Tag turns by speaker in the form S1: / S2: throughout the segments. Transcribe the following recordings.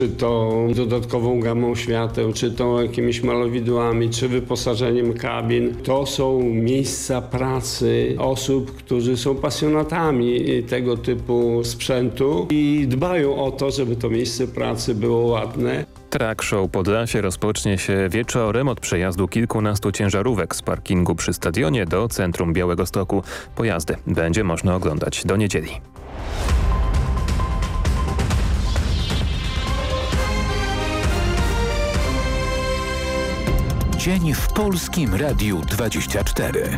S1: Czy to dodatkową gamą świateł, czy to jakimiś malowidłami, czy wyposażeniem kabin. To są miejsca pracy osób, którzy są pasjonatami tego typu sprzętu i dbają o to, żeby to miejsce pracy było ładne.
S2: Track Show Podlasie rozpocznie się wieczorem od przejazdu kilkunastu ciężarówek z parkingu przy stadionie do centrum Białegostoku. Pojazdy będzie można oglądać do niedzieli.
S3: Dzień w Polskim Radiu 24.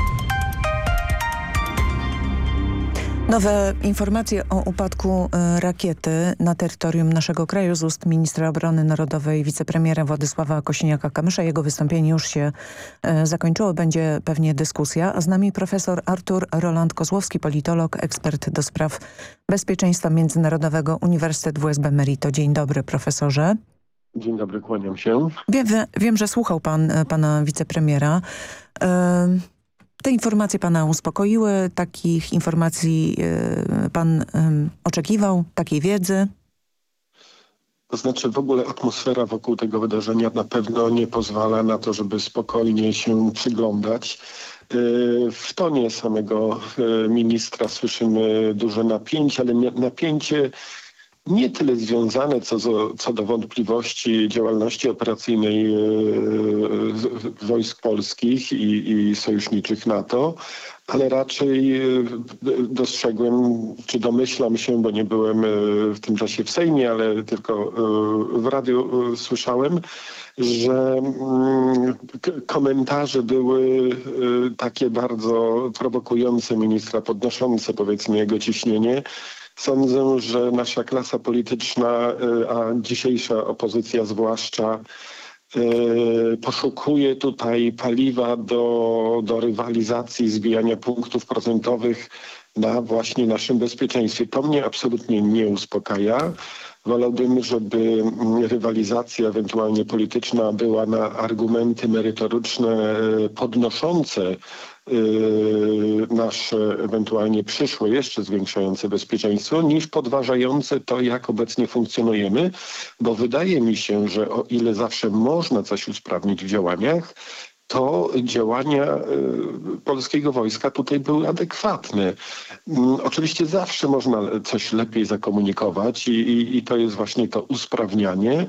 S4: Nowe informacje o upadku rakiety na terytorium naszego kraju z ust ministra obrony narodowej, wicepremiera Władysława Kosiniaka-Kamysza. Jego wystąpienie już się zakończyło, będzie pewnie dyskusja. A z nami profesor Artur Roland-Kozłowski, politolog, ekspert do spraw bezpieczeństwa międzynarodowego, Uniwersytet WSB Merito. Dzień dobry, profesorze.
S5: Dzień dobry, kłaniam się.
S4: Wiem, że słuchał pan pana wicepremiera. Te informacje pana uspokoiły? Takich informacji pan oczekiwał? Takiej wiedzy?
S5: To znaczy w ogóle atmosfera wokół tego wydarzenia na pewno nie pozwala na to, żeby spokojnie się przyglądać. W tonie samego ministra słyszymy duże napięcie, ale napięcie nie tyle związane co do wątpliwości działalności operacyjnej wojsk polskich i sojuszniczych NATO, ale raczej dostrzegłem, czy domyślam się, bo nie byłem w tym czasie w Sejmie, ale tylko w radiu słyszałem, że komentarze były takie bardzo prowokujące ministra, podnoszące powiedzmy jego ciśnienie. Sądzę, że nasza klasa polityczna, a dzisiejsza opozycja zwłaszcza, poszukuje tutaj paliwa do rywalizacji, zbijania punktów procentowych na właśnie naszym bezpieczeństwie. To mnie absolutnie nie uspokaja. Wolałbym, żeby rywalizacja ewentualnie polityczna była na argumenty merytoryczne podnoszące nasze ewentualnie przyszłe, jeszcze zwiększające bezpieczeństwo, niż podważające to, jak obecnie funkcjonujemy, bo wydaje mi się, że o ile zawsze można coś usprawnić w działaniach, to działania polskiego wojska tutaj były adekwatne. Oczywiście zawsze można coś lepiej zakomunikować i to jest właśnie to usprawnianie,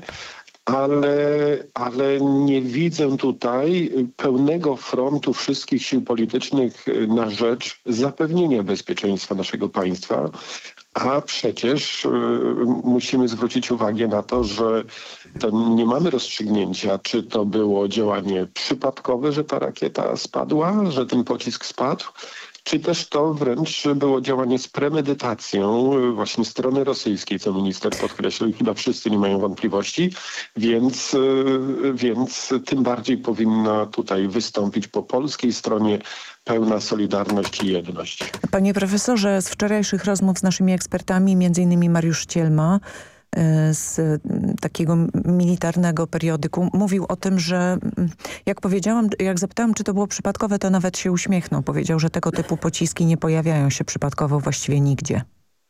S5: ale nie widzę tutaj pełnego frontu wszystkich sił politycznych na rzecz zapewnienia bezpieczeństwa naszego państwa. A przecież musimy zwrócić uwagę na to, że to nie mamy rozstrzygnięcia, czy to było działanie przypadkowe, że ta rakieta spadła, że ten pocisk spadł, czy też to wręcz było działanie z premedytacją właśnie strony rosyjskiej, co minister podkreślił i chyba wszyscy nie mają wątpliwości, więc tym bardziej powinna tutaj wystąpić po polskiej stronie pełna solidarność i jedność.
S4: Panie profesorze, z wczorajszych rozmów z naszymi ekspertami, m.in. Mariusz Cielma z takiego militarnego periodyku, mówił o tym, że jak zapytałam, czy to było przypadkowe, to nawet się uśmiechnął. Powiedział, że tego typu pociski nie pojawiają się przypadkowo właściwie nigdzie.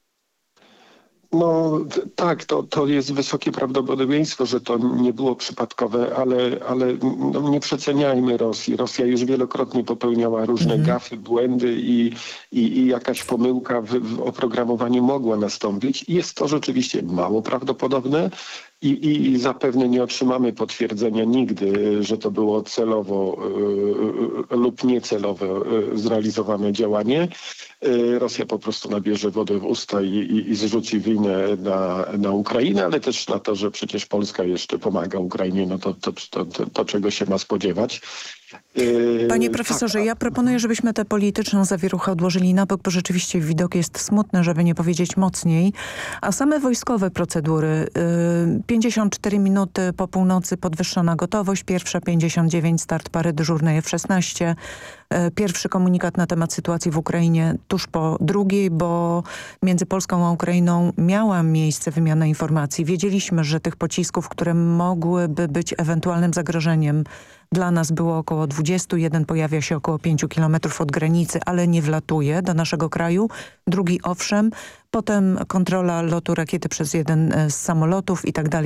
S5: No tak, to jest wysokie prawdopodobieństwo, że to nie było przypadkowe, ale no, nie przeceniajmy Rosji. Rosja już wielokrotnie popełniała różne gafy, błędy i jakaś pomyłka w oprogramowaniu mogła nastąpić. Jest to rzeczywiście mało prawdopodobne i zapewne nie otrzymamy potwierdzenia nigdy, że to było celowo lub niecelowo zrealizowane działanie. Rosja po prostu nabierze wodę w usta i zrzuci winę na Ukrainę, ale też na to, że przecież Polska jeszcze pomaga Ukrainie, no to czego się ma spodziewać.
S4: Panie profesorze, ja proponuję, żebyśmy tę polityczną zawieruchę odłożyli na bok, bo rzeczywiście widok jest smutny, żeby nie powiedzieć mocniej. A same wojskowe procedury. 54 minuty po północy podwyższona gotowość, pierwsza 59 start pary dyżurnej F-16. Pierwszy komunikat na temat sytuacji w Ukrainie tuż po drugiej, bo między Polską a Ukrainą miała miejsce wymiana informacji. Wiedzieliśmy, że tych pocisków, które mogłyby być ewentualnym zagrożeniem dla nas, było około 20. Jeden pojawia się około 5 kilometrów od granicy, ale nie wlatuje do naszego kraju. Drugi owszem. Potem kontrola lotu rakiety przez jeden z samolotów i tak dalej.